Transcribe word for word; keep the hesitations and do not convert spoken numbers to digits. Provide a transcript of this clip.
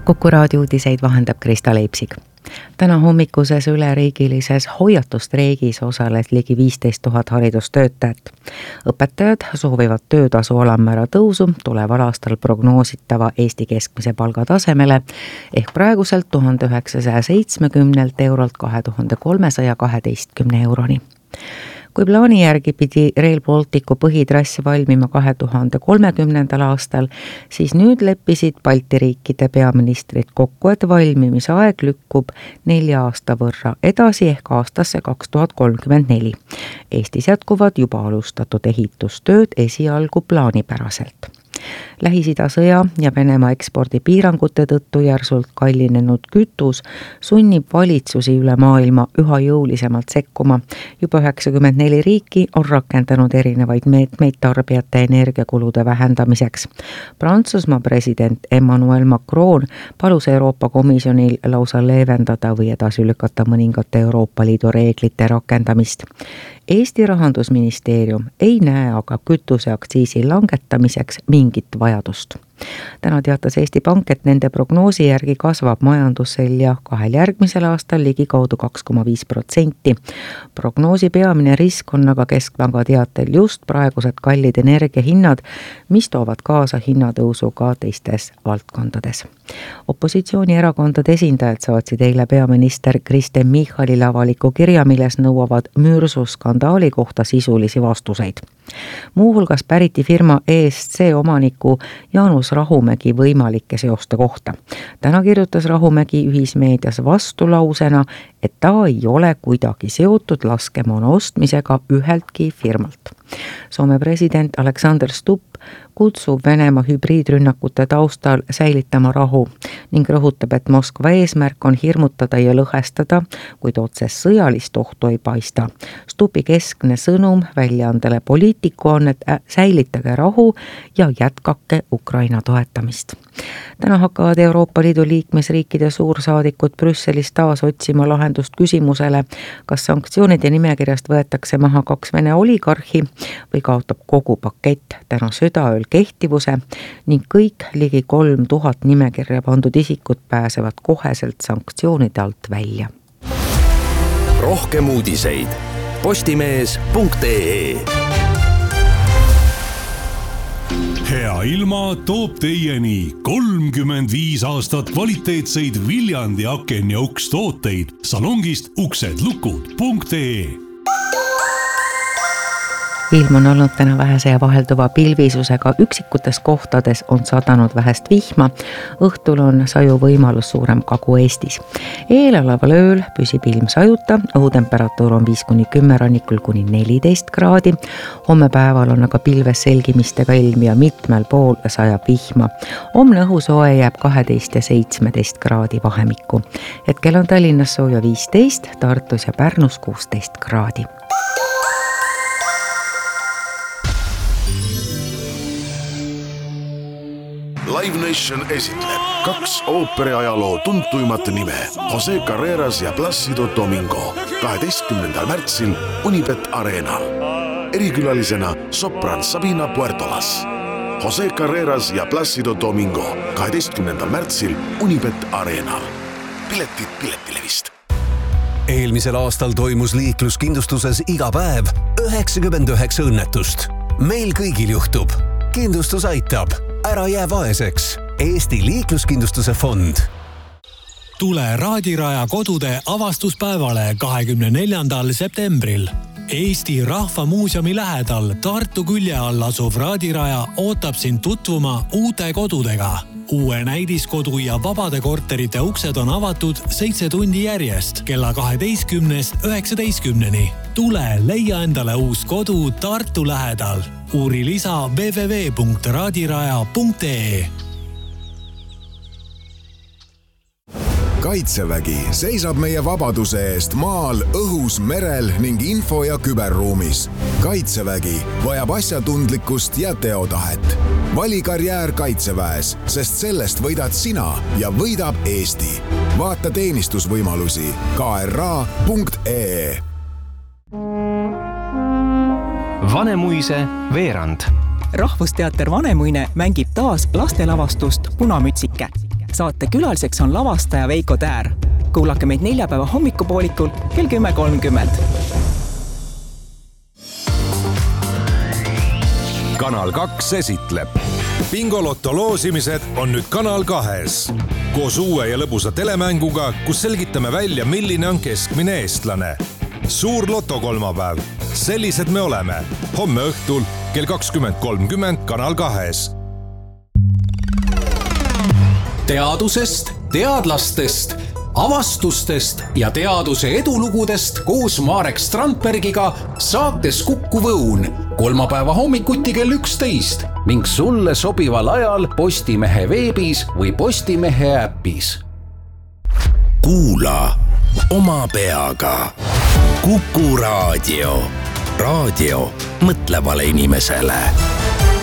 Kuku raadio uudiseid vahendab Krista Leipsig. Täna hommikuses üleriigilises hoiatustreigis osales ligi viisteist tuhat haridustöötajat. Õpetajad soovivad töötasu alammäära tõusu tuleval aastal prognoositava Eesti keskmise palga tasemele ehk praeguselt tuhande üheksasaja seitsmekümnelt eurolt kahe tuhande kolmesaja kaheteistkümne euroni. Kui plaani järgi pidi Rail Balticu põhitrass valmima kahe tuhande kolmekümnendal aastal, siis nüüd leppisid Balti riikide peaministrid kokku, et valmimise aeg lükkub nelja aasta võrra edasi ehk aastasse kaks tuhat kolmkümmend neli. Eestis jätkuvad juba alustatud ehitustööd esialgu plaanipäraselt. Lähis-Ida sõja ja Venemaa ekspordipiirangute tõttu järsult kallinenud kütus sunnib valitsusi üle maailma üha jõulisemalt sekkuma. Juba üheksakümmend neli riiki on rakendanud erinevaid meetmeid tarbijate energiakulude vähendamiseks. Prantsusmaa president Emmanuel Macron palus Euroopa Komisjonil lausa leevendada või edasi lükata mõningate Euroopa Liidu reeglite rakendamist. Eesti rahandusministeerium ei näe aga kütuseaktsiisi langetamiseks mingit vajadust. Täna teatas Eesti Pank, et nende prognoosi järgi kasvab majandussel ja kahel järgmisel aastal ligi kaudu kaks koma viis protsenti. Prognoosi peamine risk on aga Keskpanga teatel just praegused kallid energiahinnad, mis toovad kaasa hinnatõusu ka teistes valdkondades. Opositsioonierakondade esindajad saatsid eile peaminister Kristen Michalile avaliku kirja, milles nõuavad mürsuskandaali kohta sisulisi vastuseid. Muuhulgas päriti firma E S C omaniku Jaanus Rahumägi võimalike seoste kohta. Täna kirjutas Rahumägi ühismeedias vastulausena, et ta ei ole kuidagi seotud laskemoona ostmisega üheltki firmalt. Soome president Alexander Stubb kutsub Venemaa hübriidrünnakute taustal säilitama rahu ning rõhutab, et Moskva eesmärk on hirmutada ja lõhestada, kuid otsest sõjalist ohtu ei paista. Stubbi keskne sõnum väljaandele Poliitiku on, et säilitage rahu ja jätkake Ukraina toetamist. Täna hakkavad Euroopa Liidu liikmesriikide suursaadikud Brüsselis taas otsima lahendust küsimusele, kas sanktsioonide nimekirjast võetakse maha kaks Vene oligarhi või kaotab kogu pakett täna südaööl kehtivuse ning kõik ligi kolm tuhat nimekirja pandud isikud pääsevad koheselt sanktsioonide alt välja. Rohkem uudiseid postimees punkt ee. Hea ilma toob teieni kolmkümmend viis aastat kvaliteetseid Viljandi aken ja uks tooteid salongist uksedlukud punkt ee. Ilm on olnud täna vähese ja vahelduva pilvisusega, üksikutes kohtades on sadanud vähest vihma, õhtul on saju võimalus suurem Kagu-Eestis. Eeloleval ööl püsib ilm sajuta, õhutemperatuur on viis kuni kümme, rannikul kuni neliteist kraadi. Homme päeval on aga pilves selgimistega ilm ja mitmel pool sajab vihma. Homne õhusoe jääb kaheteist ja seitsmeteist kraadi vahemikku. Hetkel on Tallinnas sooja viisteist, Tartus ja Pärnus kuusteist kraadi. Live Nation esitleb kaks ooperiajaloo tuntuimat nime, Jose Carreras ja Plácido Domingo, kaheteistkümnendal märtsil Unibet Arenal. Erikülalisena sopran Sabina Puertolas. Jose Carreras ja Plácido Domingo, kaheteistkümnendal märtsil Unibet Arenal. Piletid Piletilevist. Eelmisel aastal toimus liikluskindlustuses iga päev üheksakümmend üheksa õnnetust. Meil kõigil juhtub. Kindlustus aitab. Ära jää vaeseks. Eesti liikluskindlustuse fond. Tule Raadiraja kodude avastuspäevale kahekümne neljandal septembril. Eesti Rahvamuuseumi lähedal Tartu külje all asuv Raadiraja ootab sind tutvuma uute kodudega. Uue näidiskodu ja vabade korterite uksed on avatud seitse tundi järjest kella kaheteistkümnest üheksateistkümneni. Tule leia endale uus kodu Tartu lähedal. Uuri lisa w w w punkt raadiraja punkt ee. Kaitsevägi seisab meie vabaduse eest maal, õhus, merel ning info- ja küberruumis. Kaitsevägi vajab asjatundlikkust ja teotahet. Vali karjäär Kaitseväes, sest sellest võidad sina ja võidab Eesti. Vaata teenistusvõimalusi k r a punkt ee. Vanemuise veerand. Rahvusteater Vanemuine mängib taas lastelavastust Punamütsike. Saate külaliseks on lavastaja Veiko Täär. Kuulake meid neljapäeva hommikupoolikul kell kümme kolmkümmend. Kanal kaks esitleb. Bingolotto loosimised on nüüd Kanal kahes. Koos uue ja lõbusa telemänguga, kus selgitame välja, milline on keskmine eestlane. Suur loto kolmapäev. Sellised me oleme. Homme õhtul kell kakskümmend kolmkümmend Kanal kahes. Teadusest, teadlastest, avastustest ja teaduse edulugudest koos Marek Strandbergiga saates Kuku Võun kolmapäeva hommikuti kell üksteist ning sulle sobival ajal Postimehe veebis või Postimehe äpis. Kuula oma peaga. Kuku raadio. Raadio mõtlevale inimesele.